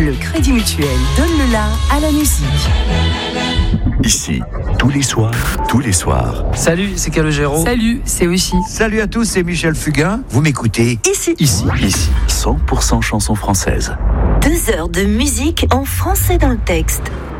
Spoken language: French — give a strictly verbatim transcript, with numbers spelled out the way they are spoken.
Le Crédit Mutuel donne le la à la musique. Ici, tous les soirs, tous les soirs. Salut, c'est Calogero. Salut, c'est Aussi. Salut à tous, c'est Michel Fugain. Vous m'écoutez Ici. Ici. Ici, cent pour cent chansons françaises. Deux heures de musique en français dans le texte.